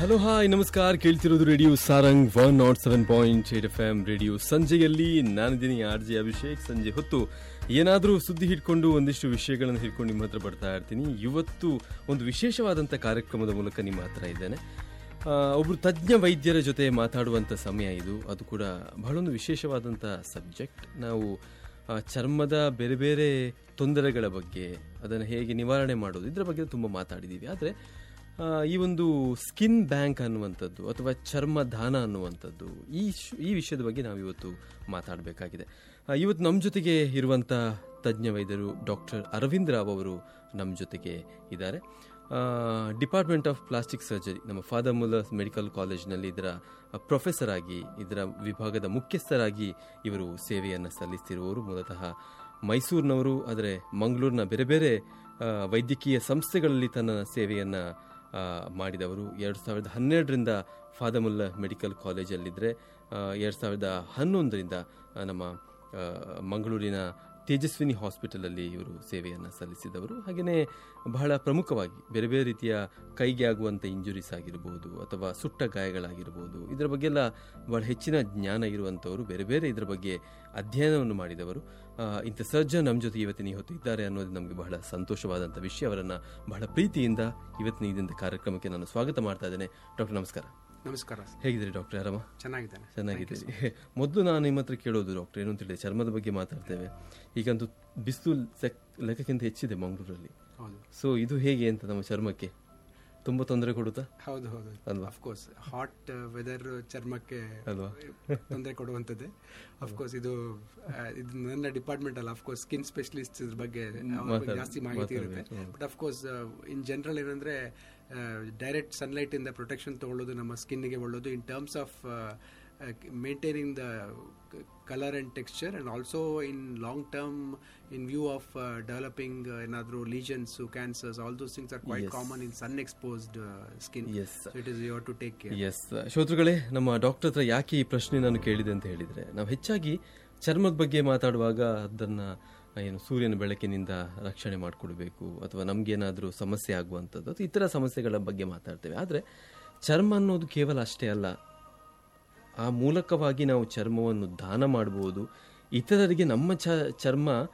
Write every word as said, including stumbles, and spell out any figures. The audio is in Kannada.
ಹಲೋ ಹಾಯ್ ನಮಸ್ಕಾರ. ಕೇಳ್ತಿರೋದು radio Sarang one not seven point eight F M radio ಸಂಜೆಯಲ್ಲಿ ನಾನಿದ್ದೀನಿ ಆರ್ ಜೆ ಅಭಿಷೇಕ್. ಸಂಜೆ ಹೊತ್ತು ಏನಾದರೂ ಸುದ್ದಿ ಹಿಡ್ಕೊಂಡು ಒಂದಿಷ್ಟು ವಿಷಯಗಳನ್ನು ಹಿಡ್ಕೊಂಡು ನಿಮ್ಮ ಹತ್ರ ಬರ್ತಾ ಇರ್ತೀನಿ. ಇವತ್ತು ಒಂದು ವಿಶೇಷವಾದಂಥ ಕಾರ್ಯಕ್ರಮದ ಮೂಲಕ ನಿಮ್ಮ ಹತ್ರ ಇದ್ದೇನೆ. ಒಬ್ಬರು ತಜ್ಞ ವೈದ್ಯರ ಜೊತೆ ಮಾತಾಡುವಂಥ ಸಮಯ ಇದು. ಅದು ಕೂಡ ಬಹಳೊಂದು ವಿಶೇಷವಾದಂಥ ಸಬ್ಜೆಕ್ಟ್. ನಾವು ಚರ್ಮದ ಬೇರೆ ಬೇರೆ ತೊಂದರೆಗಳ ಬಗ್ಗೆ, ಅದನ್ನು ಹೇಗೆ ನಿವಾರಣೆ ಮಾಡೋದು, ಇದರ ಬಗ್ಗೆ ತುಂಬ ಮಾತಾಡಿದ್ದೀವಿ. ಆದರೆ ಈ ಒಂದು ಸ್ಕಿನ್ ಬ್ಯಾಂಕ್ ಅನ್ನುವಂಥದ್ದು ಅಥವಾ ಚರ್ಮ ದಾನ ಅನ್ನುವಂಥದ್ದು, ಈ ಈ ವಿಷಯದ ಬಗ್ಗೆ ನಾವು ಇವತ್ತು ಮಾತಾಡಬೇಕಾಗಿದೆ. ಇವತ್ತು ನಮ್ಮ ಜೊತೆಗೆ ಇರುವಂಥ ತಜ್ಞ ವೈದ್ಯರು ಡಾಕ್ಟರ್ ಅರವಿಂದ್ ರಾವ್ ಅವರು ನಮ್ಮ ಜೊತೆಗೆ ಇದ್ದಾರೆ. ಡಿಪಾರ್ಟ್ಮೆಂಟ್ ಆಫ್ ಪ್ಲಾಸ್ಟಿಕ್ ಸರ್ಜರಿ, ನಮ್ಮ ಫಾದರ್ ಮುಲ್ಲರ್ ಮೆಡಿಕಲ್ ಕಾಲೇಜ್ನಲ್ಲಿ ಇದರ ಪ್ರೊಫೆಸರ್ ಆಗಿ, ಇದರ ವಿಭಾಗದ ಮುಖ್ಯಸ್ಥರಾಗಿ ಇವರು ಸೇವೆಯನ್ನು ಸಲ್ಲಿಸ್ತಿರುವವರು. ಮೂಲತಃ ಮೈಸೂರಿನವರು, ಆದರೆ ಮಂಗಳೂರಿನ ಬೇರೆ ಬೇರೆ ವೈದ್ಯಕೀಯ ಸಂಸ್ಥೆಗಳಲ್ಲಿ ತನ್ನ ಸೇವೆಯನ್ನು ಮಾಡಿದವರು. ಎರಡು ಸಾವಿರದ ಹನ್ನೆರಡರಿಂದ ಫಾದರ್ ಮುಲ್ಲರ್ ಮೆಡಿಕಲ್ ಕಾಲೇಜಲ್ಲಿದ್ದರೆ, ಎರಡು ಸಾವಿರದ ಹನ್ನೊಂದರಿಂದ ನಮ್ಮ ಮಂಗಳೂರಿನ ತೇಜಸ್ವಿನಿ ಹಾಸ್ಪಿಟಲಲ್ಲಿ ಇವರು ಸೇವೆಯನ್ನು ಸಲ್ಲಿಸಿದವರು. ಹಾಗೆಯೇ ಬಹಳ ಪ್ರಮುಖವಾಗಿ ಬೇರೆ ಬೇರೆ ರೀತಿಯ ಕೈಗೆ ಆಗುವಂಥ ಇಂಜುರೀಸ್ ಆಗಿರ್ಬೋದು ಅಥವಾ ಸುಟ್ಟ ಗಾಯಗಳಾಗಿರ್ಬೋದು, ಇದರ ಬಗ್ಗೆ ಎಲ್ಲ ಬಹಳ ಹೆಚ್ಚಿನ ಜ್ಞಾನ ಇರುವಂಥವರು, ಬೇರೆ ಬೇರೆ ಇದರ ಬಗ್ಗೆ ಅಧ್ಯಯನವನ್ನು ಮಾಡಿದವರು. ಇಂಥ ಸರ್ಜನ್ ನಮ್ಮ ಜೊತೆ ಇವತ್ತಿನ ಹೊತ್ತು ಇದ್ದಾರೆ ಅನ್ನೋದು ನಮಗೆ ಬಹಳ ಸಂತೋಷವಾದಂಥ ವಿಷಯ. ಅವರನ್ನು ಬಹಳ ಪ್ರೀತಿಯಿಂದ ಇವತ್ತಿನ ಇದರಿಂದ ಕಾರ್ಯಕ್ರಮಕ್ಕೆ ನಾನು ಸ್ವಾಗತ ಮಾಡ್ತಾ ಇದ್ದೇನೆ. ಡಾಕ್ಟರ್ ನಮಸ್ಕಾರ. ನಮಸ್ಕಾರ. ಹೇಗಿದ್ದೀರಿ ಡಾಕ್ಟರ್? ಆರಾಮ? ಚೆನ್ನಾಗಿದ್ದೇನೆ. ಚೆನ್ನಾಗಿದ್ದೀರಿ. ಮೊದಲು ನಾನು ನಿಮ್ಮ ಹತ್ರ ಕೇಳೋದು ಡಾಕ್ಟರ್, ಏನು ಅಂತ ಹೇಳಿದೆ, ಚರ್ಮದ ಬಗ್ಗೆ ಮಾತಾಡ್ತೇವೆ. ಈಗಂತೂ ಬಿಸಿಲು ಲೆಕ್ಕಕ್ಕಿಂತ ಹೆಚ್ಚಿದೆ ಮಂಗಳೂರಲ್ಲಿ. ಹೌದು. ಸೊ ಇದು ಹೇಗೆ ಅಂತ ನಮ್ಮ ಚರ್ಮಕ್ಕೆ ತುಂಬಾ ತೊಂದರೆ ಕೊಡುತ್ತಾ? ಹೌದು ಹೌದು ಅಲ್ವಾ. ಅಫ್ಕೋರ್ಸ್ ಹಾಟ್ ವೆದರ್ ಚರ್ಮಕ್ಕೆ ಅಲ್ವಾ ತೊಂದರೆ ಕೊಡುವಂಥದ್ದೇ. ಅಫ್ಕೋರ್ಸ್ ಇದು ಇದು ನನ್ನ ಡಿಪಾರ್ಟ್ಮೆಂಟ್ ಅಲ್ಲ. ಅಫ್ಕೋರ್ಸ್ ಸ್ಕಿನ್ ಸ್ಪೆಷಲಿಸ್ಟ್ ಇದ್ರ ಬಗ್ಗೆ ಜಾಸ್ತಿ ಮಾಹಿತಿ ಇರುತ್ತೆ. ಬಟ್ ಅಫ್ಕೋರ್ಸ್ ಇನ್ ಜನರಲ್ ಏನಂದ್ರೆ ಡೈರೆಕ್ಟ್ ಸನ್ಲೈಟ್ ಇಂದ ಪ್ರೊಟೆಕ್ಷನ್ ತಗೊಳ್ಳೋದು ನಮ್ಮ ಸ್ಕಿನ್ಗೆ ಒಳ್ಳೇದು. In terms of maintaining the colour and texture, and also in long term in view of developing ಏನಾದರೂ legions, cancers, all those things are quite common in sun exposed skin. So it is you have to take care. S ಶ್ರೋತೃಗಳೇ, ನಮ್ಮ ಡಾಕ್ಟರ್ ಹತ್ರ ಯಾಕೆ ಈ ಪ್ರಶ್ನೆ ನಾನು ಕೇಳಿದೆ ಅಂತ ಹೇಳಿದ್ರೆ, ನಾವು ಹೆಚ್ಚಾಗಿ ಚರ್ಮದ ಬಗ್ಗೆ ಮಾತಾಡುವಾಗ ಅದನ್ನು ಏನು ಸೂರ್ಯನ ಬೆಳಕಿನಿಂದ ರಕ್ಷಣೆ ಮಾಡಿಕೊಡ್ಬೇಕು ಅಥವಾ ನಮಗೇನಾದರೂ ಸಮಸ್ಯೆ ಆಗುವಂಥದ್ದು ಅಥವಾ ಇತರ ಸಮಸ್ಯೆಗಳ ಬಗ್ಗೆ ಮಾತಾಡ್ತೇವೆ. ಆದರೆ ಚರ್ಮ ಅನ್ನೋದು ಕೇವಲ ಅಷ್ಟೇ ಅಲ್ಲ. ಆ ಮೂಲಕವಾಗಿ ನಾವು ಚರ್ಮವನ್ನು ದಾನ ಮಾಡಬಹುದು. ಇತರರಿಗೆ ನಮ್ಮ ಚ ಚರ್ಮ